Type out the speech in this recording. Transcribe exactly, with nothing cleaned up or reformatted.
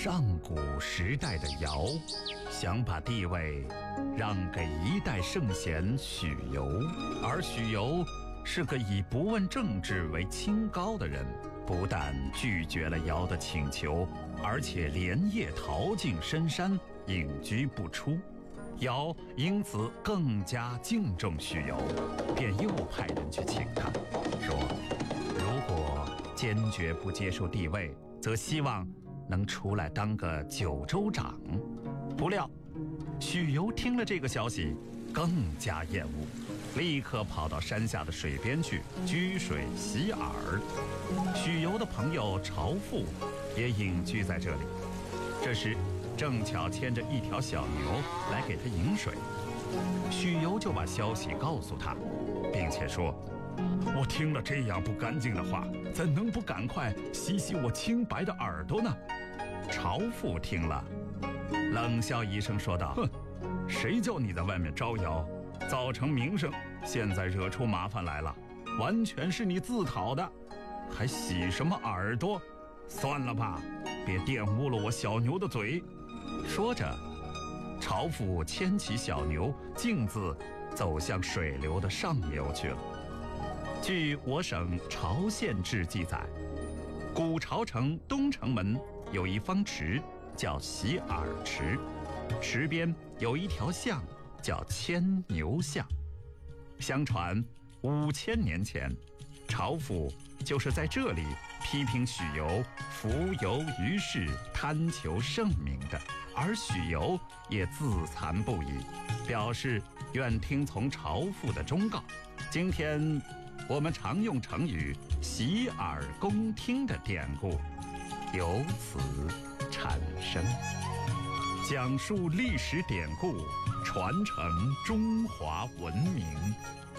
上古时代的尧，想把地位让给一代圣贤许由，而许由是个以不问政治为清高的人，不但拒绝了尧的请求，而且连夜逃进深山，隐居不出。尧因此更加敬重许由，便又派人去请他，说如果坚决不接受帝位，则希望能出来当个九州长。不料许由听了这个消息更加厌恶，立刻跑到山下的水边去居水洗耳。许由的朋友朝父也隐居在这里，这时正巧牵着一条小牛来给他饮水。许由就把消息告诉他，并且说，我听了这样不干净的话，怎能不赶快洗洗我清白的耳朵呢？朝父听了冷笑一声说道，哼，谁叫你在外面招摇，造成名声，现在惹出麻烦来了，完全是你自讨的，还洗什么耳朵？算了吧，别玷污了我小牛的嘴。说着，朝父牵起小牛，径自走向水流的上游去了。据我省朝县志记载，古朝城东城门有一方池，叫洗耳池，池边有一条巷，叫牵牛巷。相传五千年前，朝父就是在这里批评许由浮游于世，贪求盛名的，而许由也自惭不已，表示愿听从朝父的忠告。今天我们常用成语洗耳恭听的典故由此产生。讲述历史典故，传承中华文明。